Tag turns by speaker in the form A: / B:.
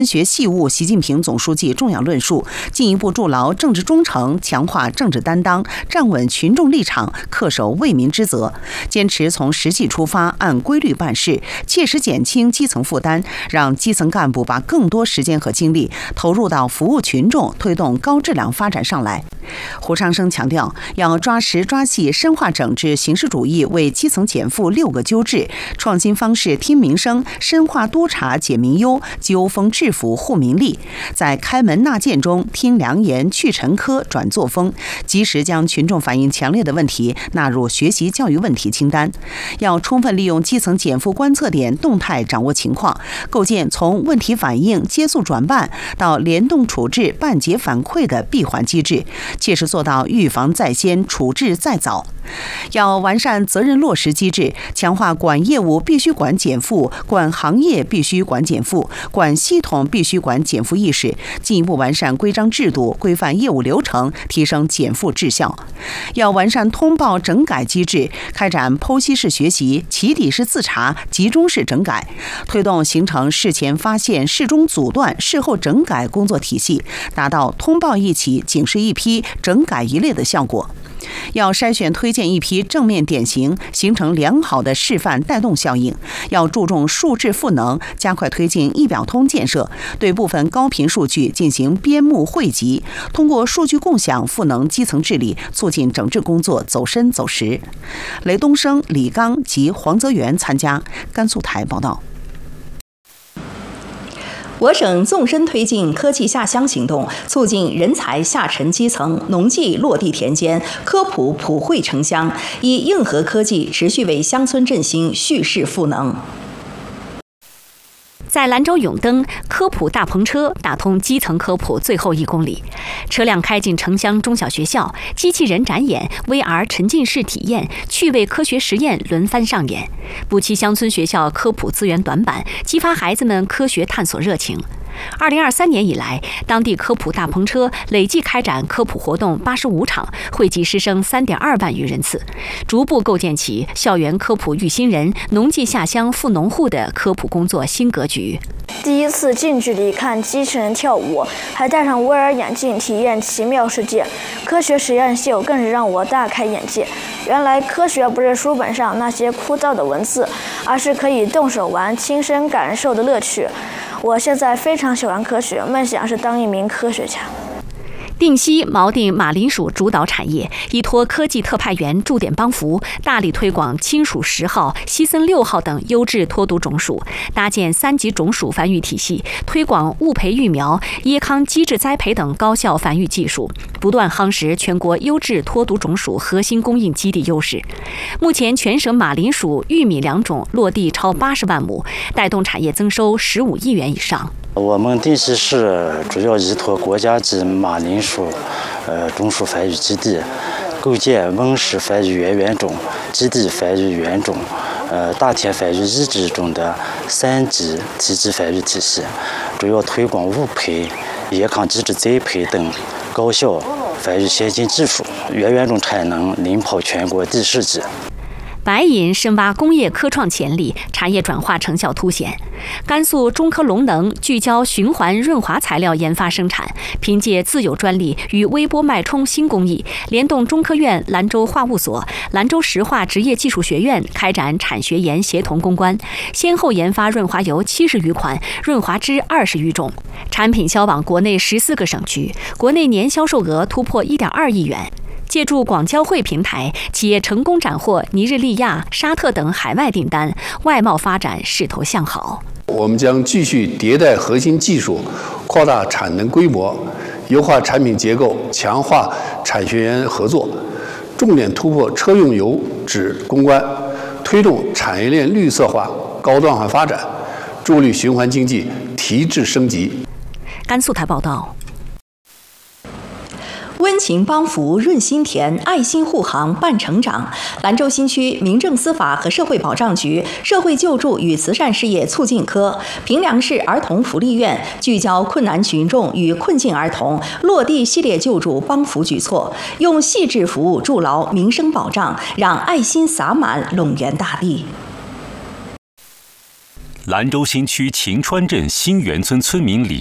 A: 学细务，习近平总书记重要论述，进一步筑牢政治忠诚，强化政治担当，站稳群众立场，恪守为民之责，坚持从实际出发，按规律办事，切实减轻基层负担，让基层干部把更多时间和精力投入到服务群众，推动高质量发展上来。胡昌生强调，要抓实抓细，深化整治形式主义为基层减负6个纠治，创新方式听民生，深化督查解民忧，纠风治腐护民利，在开门纳谏中听良言去陈疴转作风，及时将群众反映强烈的问题纳入学习教育问题清单。要充分利用基层减负观测点动态掌握情况，构建从问题反映、接诉转办到联动处置、办结反馈的闭环机制，切实做到预防在先、处置在早。要完善责任落实机制，强化管业务必须管减负、管行业必须管减负、管系统必须管减负意识，进一步完善规章制度，规范业务流程，提升减负质效。要完善通报整改机制，开展剖析式学习、起底式自查、集中式整改，推动形成事前发现、事中阻断、事后整改工作体系，达到通报一起、警示一批、整改一类的效果。要筛选推荐一批正面典型，形成良好的示范带动效应。要注重数质赋能，加快推进一表通建设，对部分高频数据进行编目汇集，通过数据共享赋能基层治理，促进整治工作走深走实。雷东升、李刚及黄泽元参加。甘肃台报道。
B: 我省纵深推进科技下乡行动，促进人才下沉基层，农技落地田间，科普普惠城乡，以硬核科技持续为乡村振兴蓄势赋能。
C: 在兰州永登，科普大篷车打通基层科普最后1公里，车辆开进城乡中小学校，机器人展演、VR 沉浸式体验、趣味科学实验轮番上演，补齐乡村学校科普资源短板，激发孩子们科学探索热情。2023年以来，当地科普大篷车累计开展科普活动85场，惠及师生3.2万余人次，逐步构建起校园科普育新人、农技下乡富农户的科普工作新格局。
D: 第一次近距离看机器人跳舞，还戴上 VR 眼镜体验奇妙世界，科学实验秀更是让我大开眼界。原来科学不是书本上那些枯燥的文字，而是可以动手玩、亲身感受的乐趣。我现在非常喜欢科学，梦想是当一名科学家。
C: 定西锚定马铃薯主导产业，依托科技特派员驻点帮扶，大力推广青薯10号、西森6号等优质脱毒种属，搭建3级种属繁育体系，推广物培育苗、椰糠机制栽培等高效繁育技术，不断夯实全国优质脱毒种属核心供应基地优势。目前全省马铃薯、玉米2种落地超80万亩，带动产业增收15亿元以上。
E: 我们定西市主要依托国家级马铃薯种属繁育基地，构建温室繁育原种、基地繁育原种、大田繁育抑制种的3级体积繁育体系，主要推广物培、椰糠机制栽培等高效繁育先进技术，原种产能领跑全国第10级。
C: 白银深挖工业科创潜力，产业转化成效凸显。甘肃中科龙能聚焦循环润滑材料研发生产，凭借自有专利与微波脉冲新工艺，联动中科院兰州化物所、兰州石化职业技术学院开展产学研协同攻关，先后研发润滑油70余款、润滑脂20余种，产品销往国内14个省区，国内年销售额突破1.2亿元。借助广交会平台，企业成功斩获尼日利亚、沙特等海外订单，外贸发展势头向好。
F: 我们将继续迭代核心技术，扩大产能规模，优化产品结构，强化产学研合作，重点突破车用油脂攻关，推动产业链绿色化、高端化发展，助力循环经济提质升级。
C: 甘肃台报道。
B: 温情帮扶润心田，爱心护航伴成长。兰州新区民政司法和社会保障局社会救助与慈善事业促进科、平凉市儿童福利院聚焦困难群众与困境儿童，落地系列救助帮扶举措，用细致服务筑牢民生保障，让爱心洒满陇源大地。
G: 兰州新区晴川镇新源村村民李